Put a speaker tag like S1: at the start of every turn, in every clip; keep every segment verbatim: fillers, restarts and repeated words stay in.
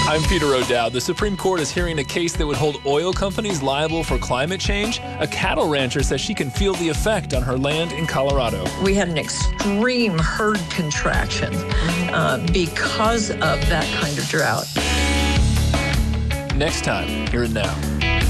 S1: I'm Peter O'Dowd. The Supreme Court is hearing a case that would hold oil companies liable for climate change. A cattle rancher says she can feel the effect on her land in Colorado.
S2: We had an extreme herd contraction uh, because of that kind of drought.
S1: Next time, here and now.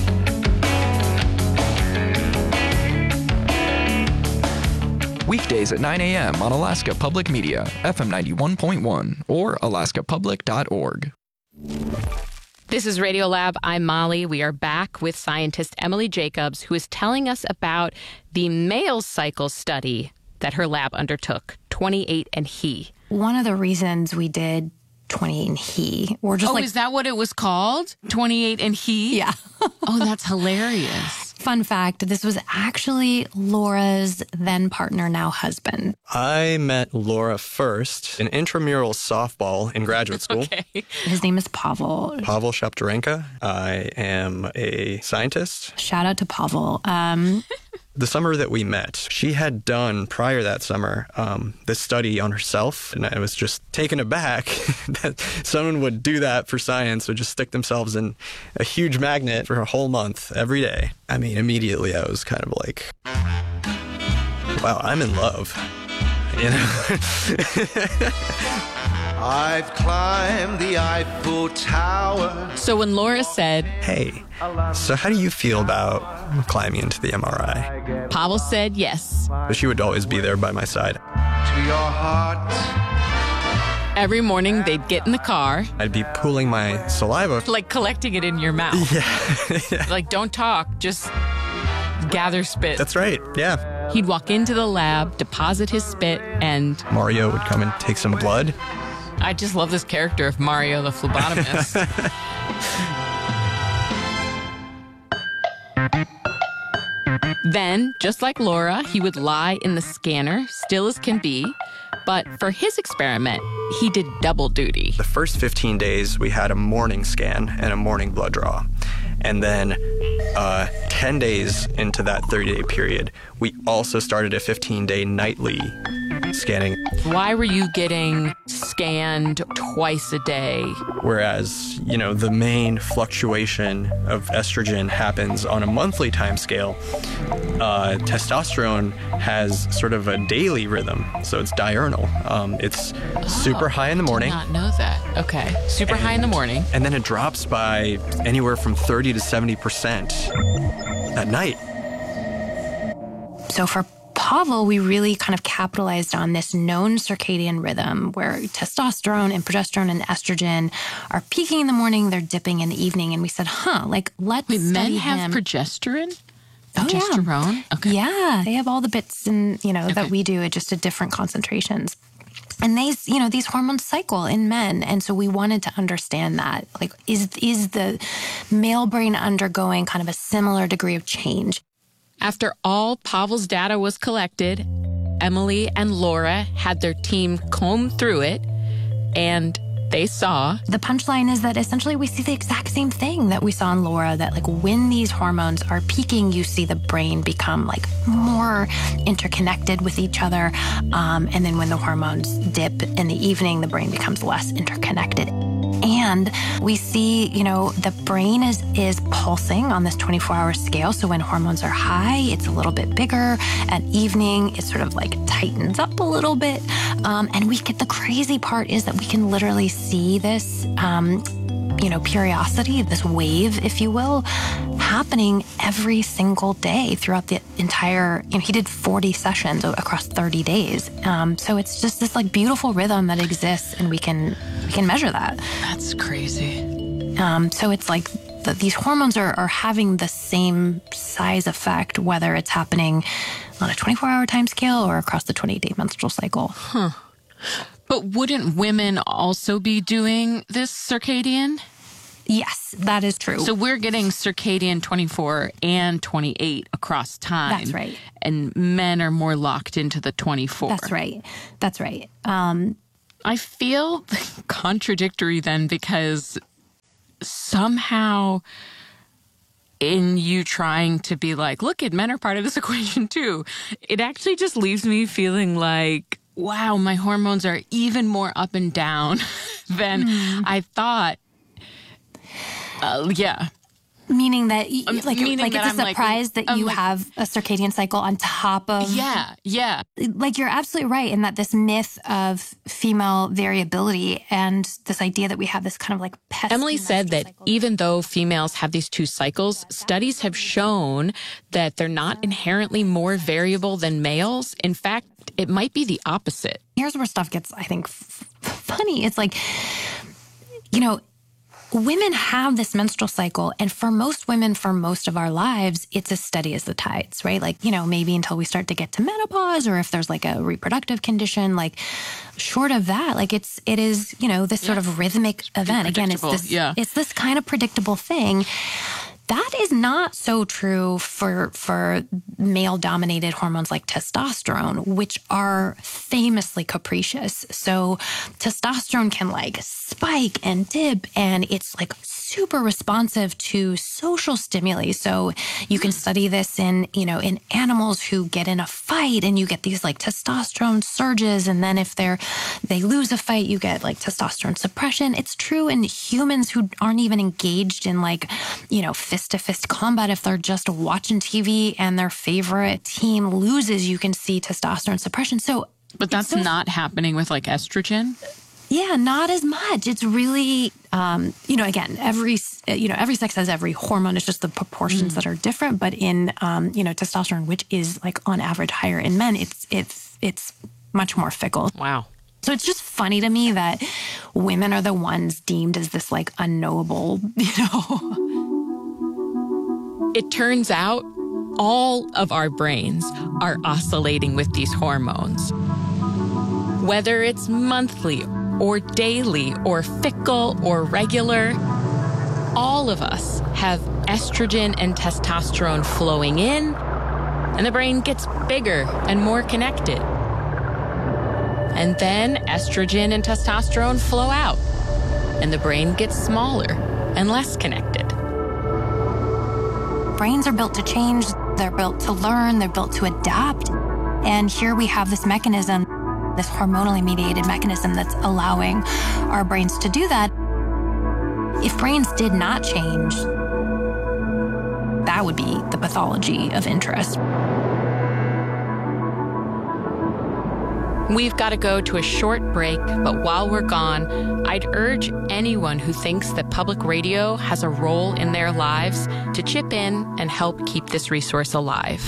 S3: Weekdays at nine a.m. on Alaska Public Media, F M ninety-one point one, or alaska public dot org.
S4: This is Radiolab. I'm Molly. We are back with scientist Emily Jacobs, who is telling us about the male cycle study that her lab undertook, twenty-eight and he.
S5: One of the reasons we did twenty-eight and he, or just
S4: oh,
S5: like...
S4: is that what it was called? twenty-eight and he?
S5: Yeah.
S4: Oh, that's hilarious.
S5: Fun fact, this was actually Laura's then partner, now husband.
S6: I met Laura first in intramural softball in graduate school.
S4: Okay.
S5: His name is Pavel.
S6: Pavel Shaptarenko. I am a scientist.
S5: Shout out to Pavel. Um,
S6: the summer that we met, she had done prior that summer um, this study on herself, and I was just taken aback that someone would do that for science, would just stick themselves in a huge magnet for a whole month every day. I mean, immediately I was kind of like, wow, I'm in love, you know?
S7: I've climbed the Eiffel Tower.
S4: So when Laura said,
S6: hey, so how do you feel about climbing into the M R I?
S4: Pavel said yes.
S6: But she would always be there by my side.
S7: To your heart.
S4: Every morning they'd get in the car.
S6: I'd be pooling my saliva.
S4: Like collecting it in your mouth.
S6: Yeah. yeah.
S4: Like, don't talk, just gather spit.
S6: That's right, yeah.
S4: He'd walk into the lab, deposit his spit, and...
S6: Mario would come and take some blood.
S4: I just love this character of Mario the phlebotomist. Then, just like Laura, he would lie in the scanner, still as can be. But for his experiment, he did double duty.
S6: The first fifteen days, we had a morning scan and a morning blood draw. And then uh, ten days into that thirty-day period, we also started a fifteen-day nightly scanning.
S4: Why were you getting scanned twice a day?
S6: Whereas, you know, the main fluctuation of estrogen happens on a monthly time scale. Uh, testosterone has sort of a daily rhythm, so it's diurnal. Um, it's oh, super high in the morning.
S4: I did not know that. Okay, super
S6: and,
S4: high in the morning.
S6: And then it drops by anywhere from thirty to seventy percent at night.
S5: So for Pavel, we really kind of capitalized on this known circadian rhythm where testosterone and progesterone and estrogen are peaking in the morning, they're dipping in the evening. And we said, huh, like, let's
S4: Wait,
S5: study
S4: men have
S5: him.
S4: progesterone?
S5: Oh,
S4: Progesterone?
S5: yeah.
S4: Okay.
S5: Yeah, they have all the bits and, you know,
S4: okay.
S5: that we do at just at different concentrations. And these, you know, these hormones cycle in men. And so we wanted to understand that. Like, is is the male brain undergoing kind of a similar degree of change?
S4: After all Pavel's data was collected, Emily and Laura had their team comb through it, and they saw...
S5: The punchline is that essentially we see the exact same thing that we saw in Laura, that like when these hormones are peaking, you see the brain become like more interconnected with each other. Um, and then when the hormones dip in the evening, the brain becomes less interconnected. And we see, you know, the brain is is pulsing on this twenty-four hour scale. So when hormones are high, it's a little bit bigger. At evening, it sort of like tightens up a little bit. Um, and we get the crazy part is that we can literally see this, um, you know, periodicity, this wave, if you will, happening every single day throughout the entire, you know, he did forty sessions across thirty days. Um, so it's just this like beautiful rhythm that exists, and we can we can measure that.
S4: That's crazy.
S5: Um, so it's like the, these hormones are, are having the same size effect, whether it's happening on a twenty-four hour time scale or across the twenty-eight day menstrual cycle.
S4: Huh. But wouldn't women also be doing this circadian?
S5: Yes, that is true.
S4: So we're getting circadian twenty-four and twenty-eight across time.
S5: That's right.
S4: And men are more locked into the twenty-four.
S5: That's right. That's right. Um,
S4: I feel contradictory then, because somehow in you trying to be like, look, at men are part of this equation too, it actually just leaves me feeling like, wow, my hormones are even more up and down than mm. I thought. Uh, yeah.
S5: Meaning that, y-
S4: Um,
S5: like,
S4: meaning
S5: like
S4: that
S5: it's
S4: I'm
S5: a
S4: like-
S5: surprise that
S4: I'm
S5: you
S4: like-
S5: have a circadian cycle on top of.
S4: Yeah, yeah.
S5: Like, you're absolutely right in that this myth of female variability and this idea that we have this kind of like pesky
S4: Emily said
S5: menstrual
S4: that
S5: cycle.
S4: even though females have these two cycles, studies have shown that they're not inherently more variable than males. In fact, it might be the opposite.
S5: Here's where stuff gets, I think, f- funny. It's like, you know, women have this menstrual cycle, and for most women, for most of our lives, it's as steady as the tides, right? Like, you know, maybe until we start to get to menopause, or if there's like a reproductive condition, like short of that, like it's, it is, you know, this sort of rhythmic event. Again, it's
S4: predictable,
S5: this,
S4: yeah.
S5: it's this kind of predictable thing. That is not so true for for male-dominated hormones like testosterone, which are famously capricious. So testosterone can like spike and dip, and it's like super responsive to social stimuli. So you can study this in, you know, in animals who get in a fight, and you get these like testosterone surges, and then if they're they lose a fight, you get like testosterone suppression. It's true in humans who aren't even engaged in like, you know, fist-to-fist combat. If they're just watching T V and their favorite team loses, you can see testosterone suppression. So,
S4: But that's
S5: so-
S4: not happening with like estrogen.
S5: yeah, not as much. It's really, um, you know, again, every, you know, every sex has every hormone. It's just the proportions that are different. But in, um, you know, testosterone, which is like on average higher in men, it's it's it's much more fickle.
S4: Wow.
S5: So it's just funny to me that women are the ones deemed as this like unknowable, you know.
S4: It turns out all of our brains are oscillating with these hormones. Whether it's monthly or daily or fickle or regular, all of us have estrogen and testosterone flowing in, and the brain gets bigger and more connected. And then estrogen and testosterone flow out, and the brain gets smaller and less connected.
S5: Brains are built to change, they're built to learn, they're built to adapt. And here we have this mechanism, this hormonally mediated mechanism that's allowing our brains to do that. If brains did not change, that would be the pathology of interest.
S4: We've got to go to a short break, but while we're gone, I'd urge anyone who thinks that public radio has a role in their lives to chip in and help keep this resource alive.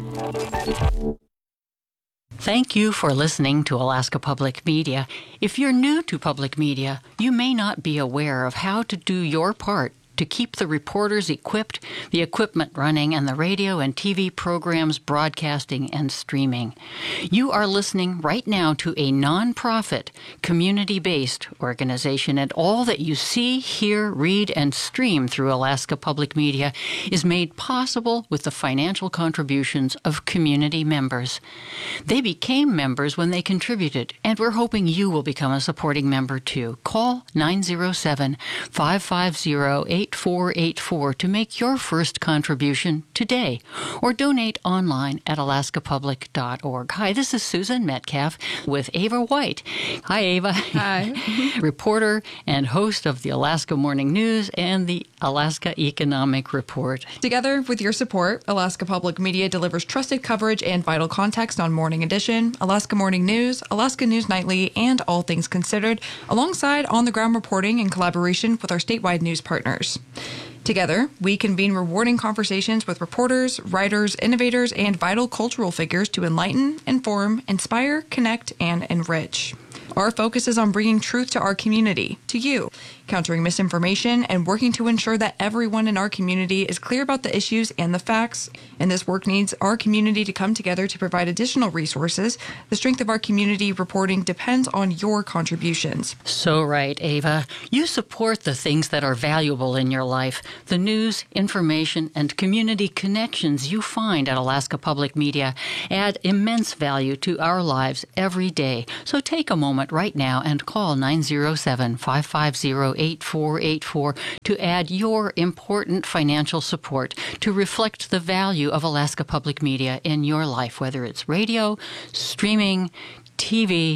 S8: Thank you for listening to Alaska Public Media. If you're new to public media, you may not be aware of how to do your part to keep the reporters equipped, the equipment running, and the radio and T V programs broadcasting and streaming. You are listening right now to a nonprofit, community-based organization, and all that you see, hear, read, and stream through Alaska Public Media is made possible with the financial contributions of community members. They became members when they contributed, and we're hoping you will become a supporting member too. Call nine zero seven, five five zero, eight four eight four to make your first contribution today, or donate online at alaska public dot org. Hi, this is Susan Metcalf with Ava White. Hi, Ava.
S9: Hi.
S8: Reporter and host of the Alaska Morning News and the Alaska Economic Report.
S9: Together with your support, Alaska Public Media delivers trusted coverage and vital context on Morning Edition, Alaska Morning News, Alaska News Nightly, and All Things Considered, alongside on-the-ground reporting in collaboration with our statewide news partners. Together, we convene rewarding conversations with reporters, writers, innovators, and vital cultural figures to enlighten, inform, inspire, connect, and enrich. Our focus is on bringing truth to our community, to you, countering misinformation, and working to ensure that everyone in our community is clear about the issues and the facts. And this work needs our community to come together to provide additional resources. The strength of our community reporting depends on your contributions.
S8: So right, Ava. You support the things that are valuable in your life, the news, information, and community connections you find at Alaska Public Media add immense value to our lives every day. So take a moment right now and call nine zero seven, five five zero, eight four eight four to add your important financial support to reflect the value of Alaska Public Media in your life, whether it's radio, streaming, T V,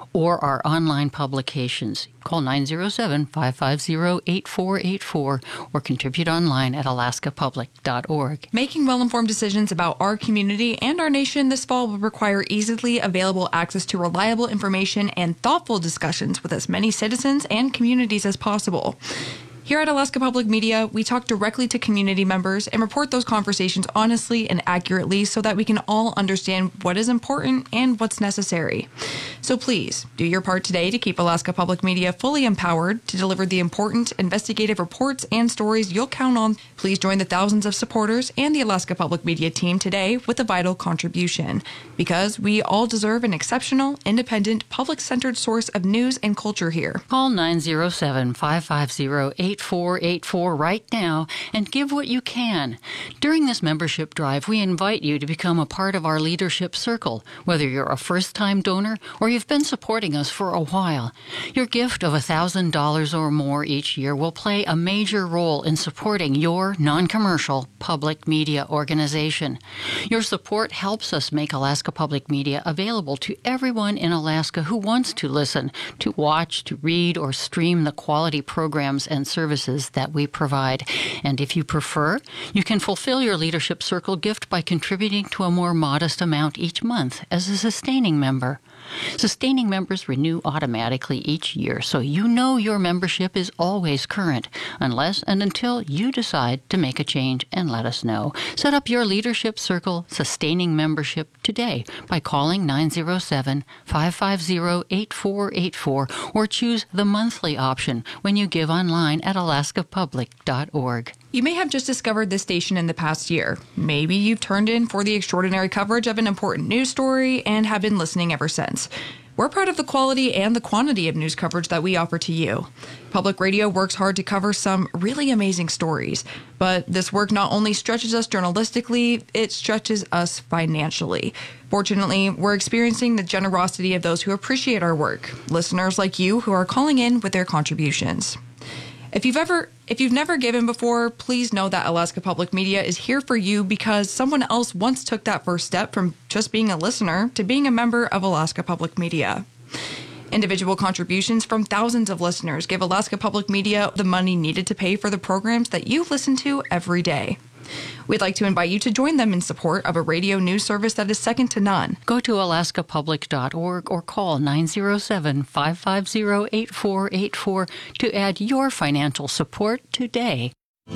S8: or our online publications. Call nine zero seven, five five zero, eight four eight four or contribute online at alaska public dot org.
S9: Making well-informed decisions about our community and our nation this fall will require easily available access to reliable information and thoughtful discussions with as many citizens and communities as possible. Here at Alaska Public Media, we talk directly to community members and report those conversations honestly and accurately so that we can all understand what is important and what's necessary. So please, do your part today to keep Alaska Public Media fully empowered to deliver the important investigative reports and stories you'll count on. Please join the thousands of supporters and the Alaska Public Media team today with a vital contribution, because we all deserve an exceptional, independent, public-centered source of news and culture here.
S8: Call nine zero seven, five five zero, eight four eight four right now and give what you can. During this membership drive, we invite you to become a part of our leadership circle, whether you're a first-time donor or you've been supporting us for a while. Your gift of one thousand dollars or more each year will play a major role in supporting your non-commercial public media organization. Your support helps us make Alaska Public Media available to everyone in Alaska who wants to listen, to watch, to read, or stream the quality programs and services that we provide. And if you prefer, you can fulfill your Leadership Circle gift by contributing to a more modest amount each month as a sustaining member. Sustaining members renew automatically each year, so you know your membership is always current, unless and until you decide to make a change and let us know. Set up your Leadership Circle sustaining membership today by calling nine zero seven, five five zero, eight four eight four or choose the monthly option when you give online at alaska public dot org.
S9: You may have just discovered this station in the past year. Maybe you've turned in for the extraordinary coverage of an important news story and have been listening ever since. We're proud of the quality and the quantity of news coverage that we offer to you. Public Radio works hard to cover some really amazing stories, but this work not only stretches us journalistically, it stretches us financially. Fortunately, we're experiencing the generosity of those who appreciate our work, listeners like you who are calling in with their contributions. If you've ever, if you've never given before, please know that Alaska Public Media is here for you because someone else once took that first step from just being a listener to being a member of Alaska Public Media. Individual contributions from thousands of listeners give Alaska Public Media the money needed to pay for the programs that you listen to every day. We'd like to invite you to join them in support of a radio news service that is second to none.
S8: Go to alaska public dot org or call nine zero seven, five five zero, eight four eight four to add your financial support today.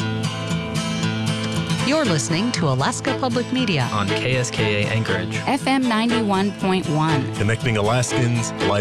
S10: You're listening to Alaska Public Media
S11: on K S K A Anchorage,
S10: F M ninety-one point one.
S12: Connecting Alaskans like